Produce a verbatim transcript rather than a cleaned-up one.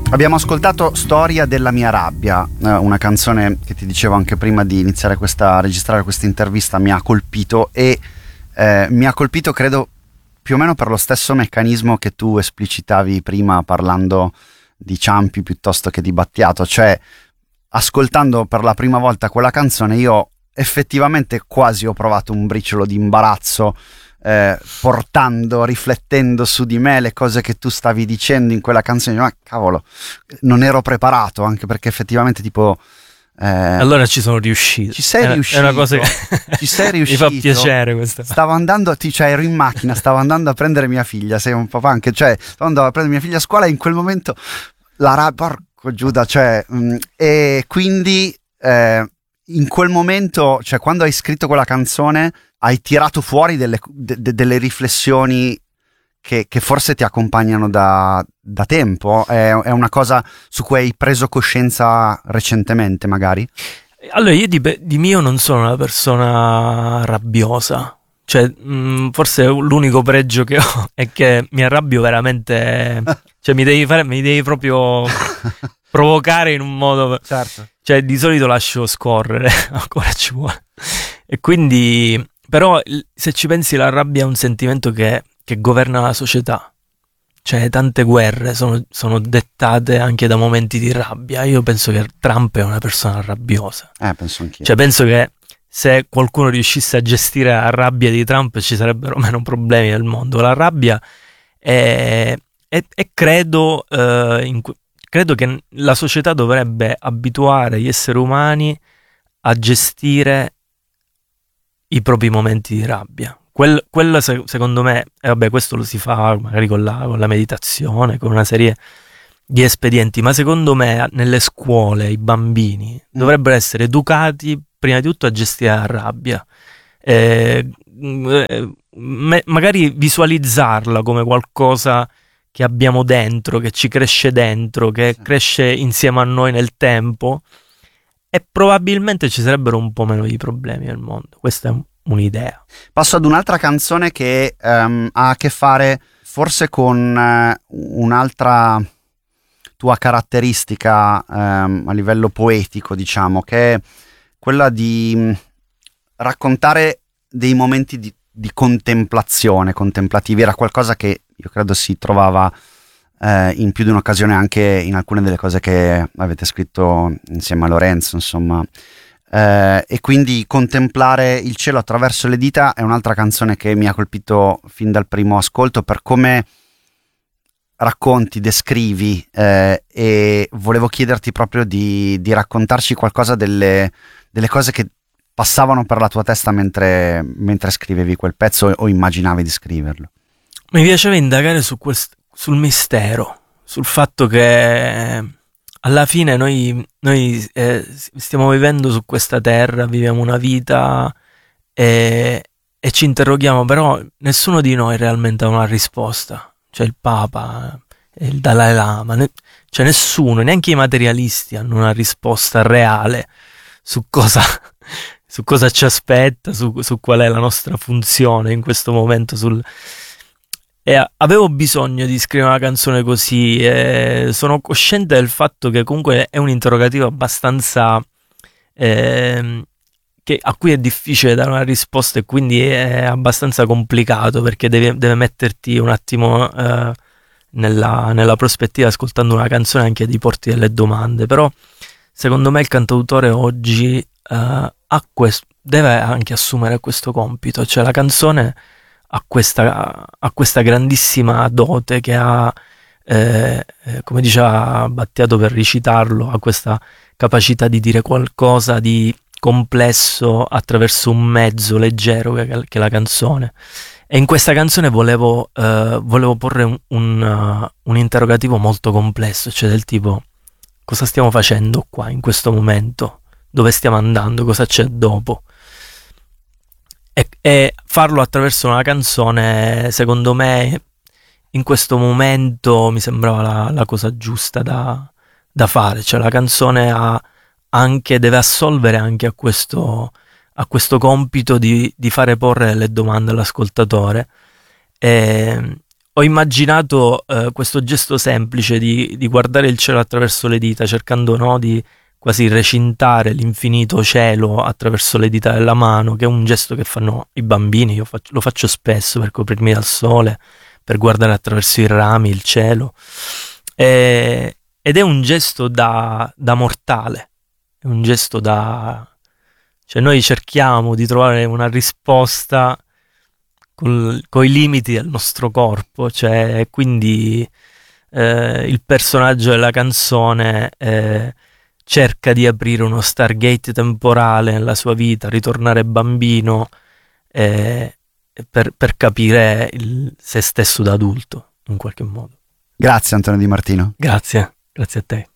Abbiamo ascoltato Storia della mia rabbia, una canzone che ti dicevo anche prima di iniziare questa, a registrare questa intervista, mi ha colpito e eh, mi ha colpito credo più o meno per lo stesso meccanismo che tu esplicitavi prima parlando di Ciampi piuttosto che di Battiato, cioè ascoltando per la prima volta quella canzone io effettivamente quasi ho provato un briciolo di imbarazzo Eh, portando, riflettendo su di me le cose che tu stavi dicendo in quella canzone, ma cavolo, non ero preparato, anche perché effettivamente tipo eh, allora ci sono riuscito, ci sei è riuscito, è una cosa che ci sei riuscito, mi fa piacere questa. Stavo andando, ti, cioè ero in macchina, stavo andando a prendere mia figlia, sei un papà anche, cioè stavo andando a prendere mia figlia a scuola e in quel momento la rabbia, porco Giuda, cioè mh, e quindi eh, in quel momento, cioè quando hai scritto quella canzone hai tirato fuori delle, de, de, delle riflessioni che, che forse ti accompagnano da, da tempo, è, è una cosa su cui hai preso coscienza recentemente magari? Allora io di, di mio non sono una persona rabbiosa, cioè mh, forse l'unico pregio che ho è che mi arrabbio veramente, cioè mi devi fare, mi devi proprio provocare in un modo, certo. Cioè di solito lascio scorrere, ancora ci vuole, e quindi però se ci pensi la rabbia è un sentimento che, che governa la società, cioè tante guerre sono, sono dettate anche da momenti di rabbia. Io penso che Trump è una persona rabbiosa, eh penso anch'io, cioè penso che se qualcuno riuscisse a gestire la rabbia di Trump ci sarebbero meno problemi nel mondo. La rabbia è, è, è credo eh, in, credo che la società dovrebbe abituare gli esseri umani a gestire i propri momenti di rabbia. Quel, quella se, secondo me, e vabbè questo lo si fa magari con la, con la meditazione, con una serie di espedienti, ma secondo me nelle scuole i bambini mm. dovrebbero essere educati prima di tutto a gestire la rabbia, eh, me, magari visualizzarla come qualcosa che abbiamo dentro, che ci cresce dentro, che sì. cresce insieme a noi nel tempo, e probabilmente ci sarebbero un po' meno di problemi nel mondo. Questa è un'idea. Passo ad un'altra canzone che um, ha a che fare forse con uh, un'altra tua caratteristica um, a livello poetico, diciamo, che è quella di um, raccontare dei momenti di, di contemplazione, contemplativi. Era qualcosa che io credo si trovava Eh, in più di un'occasione anche in alcune delle cose che avete scritto insieme a Lorenzo, insomma, eh, e quindi contemplare il cielo attraverso le dita è un'altra canzone che mi ha colpito fin dal primo ascolto per come racconti, descrivi, eh, e volevo chiederti proprio di, di raccontarci qualcosa delle, delle cose che passavano per la tua testa mentre, mentre scrivevi quel pezzo o immaginavi di scriverlo. Mi piaceva indagare su questo, sul mistero, sul fatto che alla fine noi, noi eh, stiamo vivendo su questa terra, viviamo una vita e, e ci interroghiamo, però nessuno di noi realmente ha una risposta, cioè il Papa, il Dalai Lama, ne, cioè nessuno, neanche i materialisti hanno una risposta reale su cosa, su cosa ci aspetta, su, su qual è la nostra funzione in questo momento sul... E avevo bisogno di scrivere una canzone così, e sono cosciente del fatto che comunque è un interrogativo abbastanza eh, che, a cui è difficile dare una risposta, e quindi è abbastanza complicato perché devi, deve metterti un attimo eh, nella, nella prospettiva, ascoltando una canzone, anche di porti delle domande. Però secondo me il cantautore oggi eh, ha quest- deve anche assumere questo compito, cioè la canzone a questa, a questa grandissima dote che ha, eh, eh, come diceva Battiato per ricitarlo, ha questa capacità di dire qualcosa di complesso attraverso un mezzo leggero che, che è la canzone. E in questa canzone volevo, eh, volevo porre un, un, uh, un interrogativo molto complesso, cioè del tipo: cosa stiamo facendo qua in questo momento? Dove stiamo andando? Cosa c'è dopo? E, e farlo attraverso una canzone, secondo me, in questo momento mi sembrava la, la cosa giusta da, da fare. Cioè la canzone ha anche, deve assolvere anche a questo, a questo compito di, di fare porre le domande all'ascoltatore. E ho immaginato eh, questo gesto semplice di, di guardare il cielo attraverso le dita, cercando, no, di quasi recintare l'infinito cielo attraverso le dita della mano, che è un gesto che fanno i bambini. Io faccio, lo faccio spesso per coprirmi dal sole, per guardare attraverso i rami il cielo. E, ed è un gesto da, da mortale, è un gesto da... Cioè noi cerchiamo di trovare una risposta con i limiti del nostro corpo, cioè quindi eh, il personaggio della canzone eh, cerca di aprire uno Stargate temporale nella sua vita, ritornare bambino eh, per, per capire il, se stesso da adulto in qualche modo. Grazie Antonio Di Martino. Grazie, grazie a te.